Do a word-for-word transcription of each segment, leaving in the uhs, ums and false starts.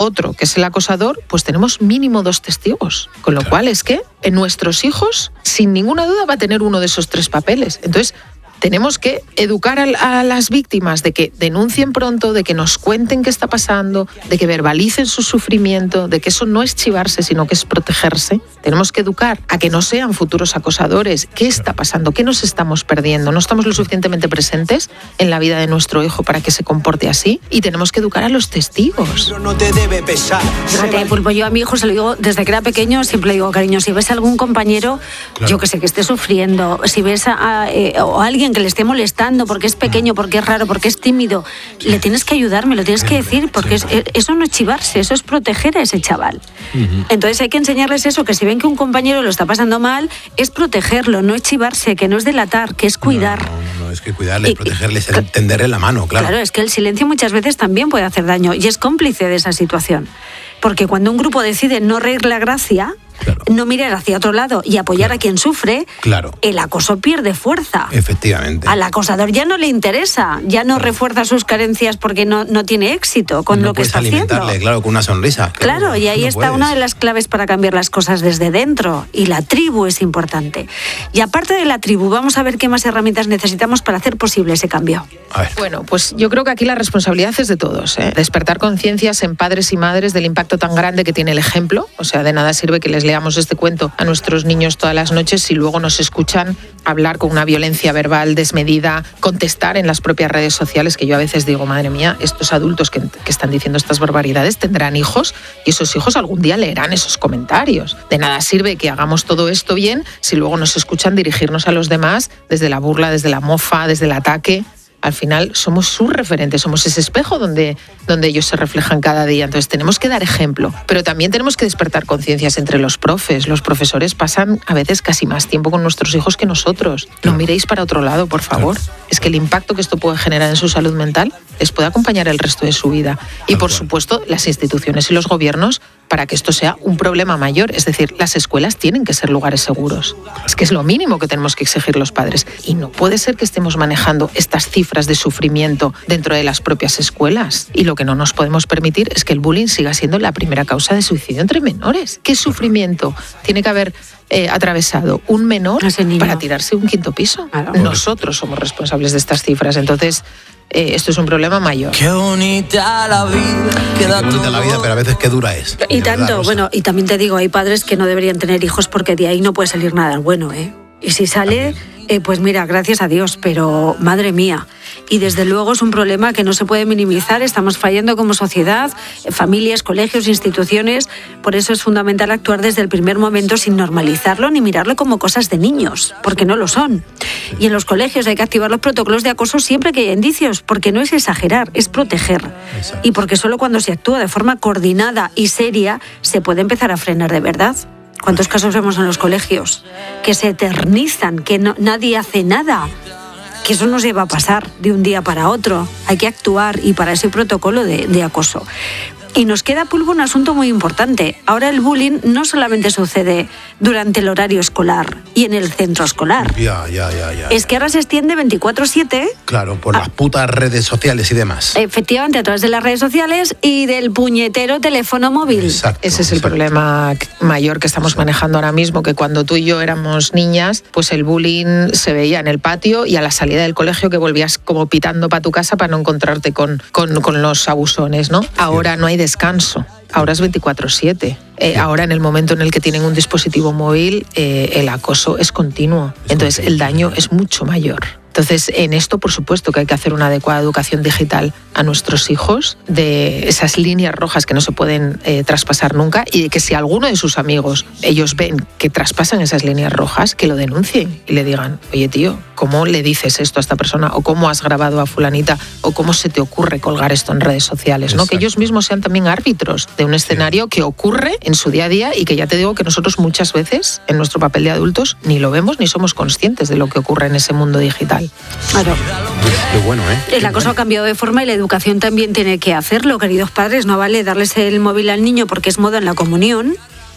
otro, que es el acosador, pues tenemos mínimo dos testigos. Con lo claro. cual es que en nuestros hijos, sin ninguna duda, va a tener uno de esos tres papeles. Entonces, tenemos que educar a, a las víctimas de que denuncien pronto, de que nos cuenten qué está pasando, de que verbalicen su sufrimiento, de que eso no es chivarse, sino que es protegerse. Tenemos que educar a que no sean futuros acosadores. ¿Qué está pasando? ¿Qué nos estamos perdiendo? ¿No estamos lo suficientemente presentes en la vida de nuestro hijo para que se comporte así? Y tenemos que educar a los testigos. No te debe pesar. Fíjate, Pulpo, yo a mi hijo se lo digo desde que era pequeño, siempre le digo, cariño, si ves a algún compañero, claro. yo que sé, que esté sufriendo, si ves a, a, eh, o a alguien que le esté molestando porque es pequeño, porque es raro, porque es tímido, sí. le tienes que ayudar, me lo tienes que decir, porque sí. es, eso no es chivarse, eso es proteger a ese chaval. Uh-huh. Entonces hay que enseñarles eso, que si ven que un compañero lo está pasando mal, es protegerlo, no es chivarse, que no es delatar, que es cuidar. No, no, no es que cuidarle, y, protegerle, es tenderle la mano, claro. Claro, es que el silencio muchas veces también puede hacer daño y es cómplice de esa situación. Porque cuando un grupo decide no reír la gracia, claro. no mirar hacia otro lado y apoyar claro. a quien sufre, claro. el acoso pierde fuerza. Efectivamente. Al acosador ya no le interesa, ya no claro. refuerza sus carencias porque no, no tiene éxito con no lo que está haciendo. alimentarle, claro, con una sonrisa. Claro, claro y ahí no está puedes. Una de las claves para cambiar las cosas desde dentro. Y la tribu es importante. Y aparte de la tribu, vamos a ver qué más herramientas necesitamos para hacer posible ese cambio. A ver. Bueno, pues yo creo que aquí la responsabilidad es de todos, ¿eh? Despertar conciencias en padres y madres del impacto tan grande que tiene el ejemplo. O sea, de nada sirve que les leamos este cuento a nuestros niños todas las noches si luego nos escuchan hablar con una violencia verbal desmedida, contestar en las propias redes sociales, que yo a veces digo, madre mía, estos adultos que, que están diciendo estas barbaridades tendrán hijos y esos hijos algún día leerán esos comentarios. De nada sirve que hagamos todo esto bien si luego nos escuchan dirigirnos a los demás desde la burla, desde la mofa, desde el ataque. Al final somos sus referentes, somos ese espejo donde, donde ellos se reflejan cada día. Entonces tenemos que dar ejemplo, pero también tenemos que despertar conciencias entre los profes. Los profesores pasan a veces casi más tiempo con nuestros hijos que nosotros. No miréis para otro lado, por favor. Es que el impacto que esto puede generar en su salud mental les puede acompañar el resto de su vida. Y por supuesto, las instituciones y los gobiernos para que esto sea un problema mayor. Es decir, las escuelas tienen que ser lugares seguros. Es que es lo mínimo que tenemos que exigir los padres. Y no puede ser que estemos manejando estas cifras de sufrimiento dentro de las propias escuelas. Y lo que no nos podemos permitir es que el bullying siga siendo la primera causa de suicidio entre menores. ¿Qué sufrimiento tiene que haber eh, atravesado un menor para tirarse un quinto piso? Claro. Nosotros somos responsables de estas cifras. Entonces, Eh, esto es un problema mayor. Qué bonita la vida. Queda Qué bonita la vida, pero a veces qué dura es. Y tanto, verdad, bueno, y también te digo, hay padres que no deberían tener hijos porque de ahí no puede salir nada bueno, ¿eh? Y si sale, eh, pues mira, gracias a Dios, pero madre mía. Y desde luego es un problema que no se puede minimizar, estamos fallando como sociedad, familias, colegios, instituciones. Por eso es fundamental actuar desde el primer momento sin normalizarlo ni mirarlo como cosas de niños, porque no lo son. Y en los colegios hay que activar los protocolos de acoso siempre que haya indicios, porque no es exagerar, es proteger. Exacto. Y porque solo cuando se actúa de forma coordinada y seria se puede empezar a frenar de verdad. ¿Cuántos casos vemos en los colegios? Que se eternizan, que no, nadie hace nada. Que eso no se va a pasar de un día para otro. Hay que actuar y para ese protocolo de, de acoso. Y nos queda, Pulpo, un asunto muy importante. Ahora el bullying no solamente sucede durante el horario escolar y en el centro escolar. Ya, ya, ya, ya. Es que ahora se extiende veinticuatro siete. Claro, por a, las putas redes sociales y demás. Efectivamente, a través de las redes sociales y del puñetero teléfono móvil. Exacto. Ese es el exacto. problema mayor que estamos exacto. manejando ahora mismo, que cuando tú y yo éramos niñas, pues el bullying se veía en el patio y a la salida del colegio que volvías como pitando para tu casa para no encontrarte con, con, con los abusones, ¿no? Ahora no hay descanso. Ahora es veinticuatro siete. Eh, ahora, en el momento en el que tienen un dispositivo móvil, eh, el acoso es continuo. Entonces, el daño es mucho mayor. Entonces, en esto, por supuesto, que hay que hacer una adecuada educación digital a nuestros hijos, de esas líneas rojas que no se pueden eh, traspasar nunca, y de que si alguno de sus amigos, ellos ven que traspasan esas líneas rojas, que lo denuncien y le digan, oye, tío, ¿cómo le dices esto a esta persona? ¿O cómo has grabado a fulanita? ¿O cómo se te ocurre colgar esto en redes sociales? ¿No? Que ellos mismos sean también árbitros de un escenario sí. que ocurre en su día a día y que ya te digo que nosotros muchas veces, en nuestro papel de adultos, ni lo vemos ni somos conscientes de lo que ocurre en ese mundo digital. Claro. Qué bueno, ¿eh? El acoso ha cambiado de forma y la educación también tiene que hacerlo, queridos padres. No vale darles el móvil al niño porque es moda en la comunión,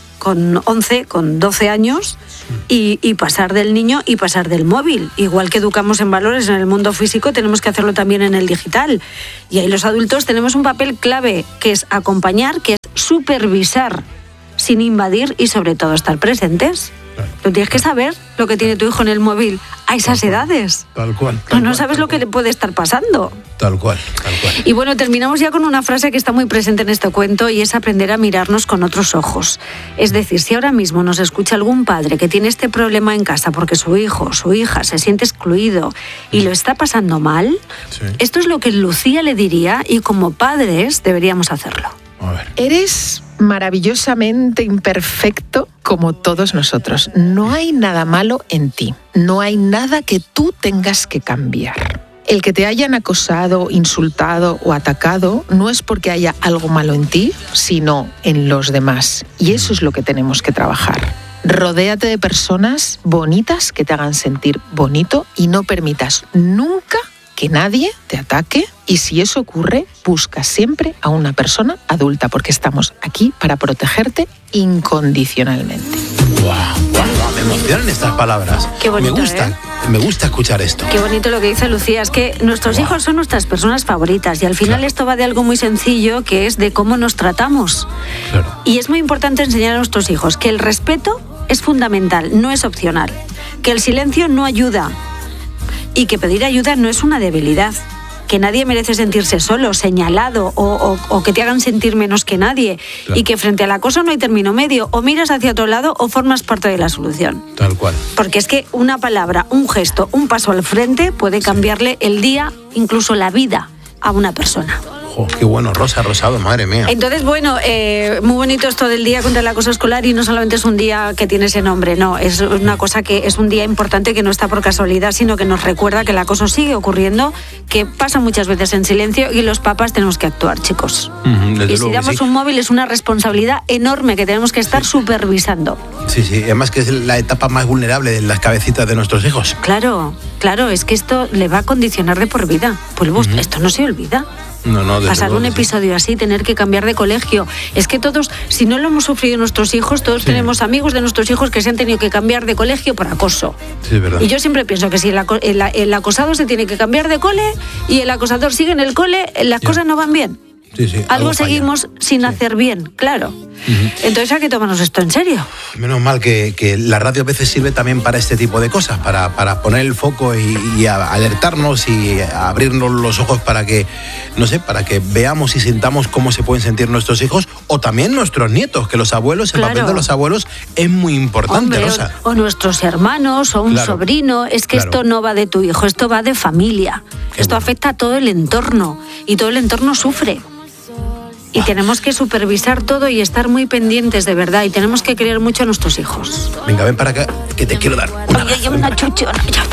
con once, con doce años, y, y pasar del niño y pasar del móvil. Igual que educamos en valores en el mundo físico, tenemos que hacerlo también en el digital. Y ahí los adultos tenemos un papel clave, que es acompañar, que es supervisar sin invadir y sobre todo estar presentes. Tú tienes que saber lo que tiene tu hijo en el móvil a esas Tal cual. edades. Tal cual. No, Tal no cual, sabes tal lo que cual. le puede estar pasando. Tal cual, tal cual. Y bueno, terminamos ya con una frase que está muy presente en este cuento y es aprender a mirarnos con otros ojos. Es decir, si ahora mismo nos escucha algún padre que tiene este problema en casa porque su hijo o su hija se siente excluido y lo está pasando mal, Sí. esto es lo que Lucía le diría y como padres deberíamos hacerlo. A ver. Eres maravillosamente imperfecto como todos nosotros. No hay nada malo en ti. No hay nada que tú tengas que cambiar. El que te hayan acosado, insultado o atacado no es porque haya algo malo en ti, sino en los demás. Y eso es lo que tenemos que trabajar. Rodéate de personas bonitas que te hagan sentir bonito y no permitas nunca que nadie te ataque, y si eso ocurre, busca siempre a una persona adulta, porque estamos aquí para protegerte incondicionalmente. Guau, guau, guau, me emocionan estas palabras. Qué bonito, me gusta, ¿eh? me gusta escuchar esto. Qué bonito lo que dice Lucía, es que nuestros Wow. hijos son nuestras personas favoritas y al final Claro. esto va de algo muy sencillo, que es de cómo nos tratamos. Claro. Y es muy importante enseñar a nuestros hijos que el respeto es fundamental, no es opcional, que el silencio no ayuda y que pedir ayuda no es una debilidad, que nadie merece sentirse solo, señalado o, o- o que te hagan sentir menos que nadie, Claro. y que frente al acoso no hay término medio, o miras hacia otro lado o formas parte de la solución. Tal cual. Porque es que una palabra, un gesto, un paso al frente puede cambiarle el día, incluso la vida, a una persona. Jo, qué bueno, Rosa Rosado, madre mía. Entonces, bueno, eh, muy bonito esto del Día contra el Acoso Escolar, y no solamente es un día que tiene ese nombre, no, es una cosa que es un día importante que no está por casualidad, sino que nos recuerda que el acoso sigue ocurriendo, que pasa muchas veces en silencio y los papás tenemos que actuar, chicos. Ujú, desde Y si luego que damos sí. un móvil es una responsabilidad enorme que tenemos que estar supervisando. Sí, sí, además que es la etapa más vulnerable de las cabecitas de nuestros hijos. Claro, claro, es que esto le va a condicionar de por vida. Pues vos, esto no se olvida. No, no, desde Pasar luego un que sí. episodio así, tener que cambiar de colegio. Es que todos, si no lo hemos sufrido nuestros hijos, todos Sí. tenemos amigos de nuestros hijos que se han tenido que cambiar de colegio por acoso. Sí, es verdad. Y yo siempre pienso que si el, aco- el- el acosado se tiene que cambiar de cole y el acosador sigue en el cole, las Ya. cosas no van bien. Sí, sí, Algo, algo falla. seguimos sin Sí. hacer bien, claro. Entonces hay que tomarnos esto en serio. Menos mal que, que la radio a veces sirve también para este tipo de cosas, para, para poner el foco y, y a- alertarnos y abrirnos los ojos para que, no sé, para que veamos y sintamos cómo se pueden sentir nuestros hijos o también nuestros nietos, que los abuelos, el Claro. papel de los abuelos es muy importante, Hombre, Rosa. o, o nuestros hermanos o un Claro. sobrino. Es que Claro. esto no va de tu hijo, esto va de familia. Qué Esto bueno. afecta a todo el entorno y todo el entorno sufre. Y tenemos que supervisar todo y estar muy pendientes de verdad, y tenemos que querer mucho a nuestros hijos. Venga, ven para acá, que te quiero dar. un Ay, ay, una chuchona.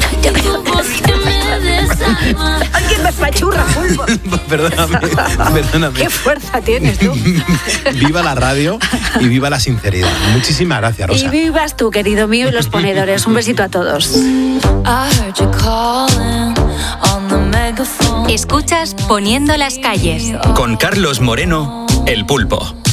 Alguien me pachurra, pulpo. Perdóname, perdóname. Qué fuerza tienes tú. Viva la radio y viva la sinceridad. Muchísimas gracias, Y Rosa. vivas tú, querido mío, y los ponedores. Un besito a todos. Escuchas Poniendo las calles. Con Carlos Moreno, El Pulpo.